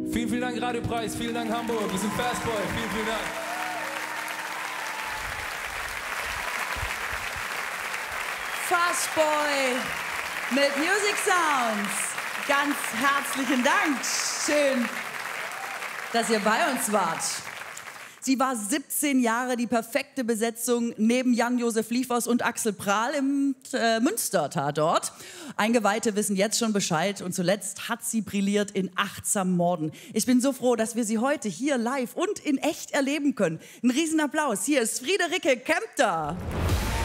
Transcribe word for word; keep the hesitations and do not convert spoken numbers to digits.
Vielen, vielen Dank Radiopreis, vielen Dank Hamburg, wir sind Fastboy, vielen, vielen Dank. Fastboy mit Music Sounds. Ganz herzlichen Dank. Schön, dass ihr bei uns wart. Sie war siebzehn Jahre die perfekte Besetzung neben Jan-Josef Liefers und Axel Prahl im äh, Münster-Tatort. Eingeweihte wissen jetzt schon Bescheid und zuletzt hat sie brilliert in Achtsam Morden. Ich bin so froh, dass wir sie heute hier live und in echt erleben können. Ein Riesenapplaus. Hier ist Friederike Kempter.